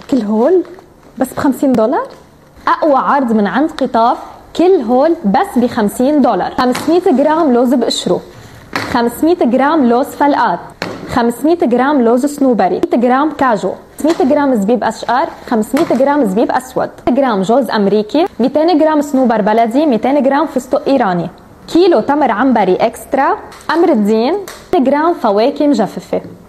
كل هول بس ب$50. أقوى عرض من عند قطاف، كل هول بس ب$50. 500 جرام لوز بقشره، 500 جرام لوز فلقات، 500 جرام لوز صنوبري، 100 جرام كاجو، 500 جرام زبيب أشقر، 500 جرام زبيب أسود، 100 جرام جوز أمريكي، 200 جرام صنوبر بلدي، 200 جرام فستق إيراني، كيلو تمر عنبري إكسترا، أمر الدين، 100 جرام فواكه مجففة.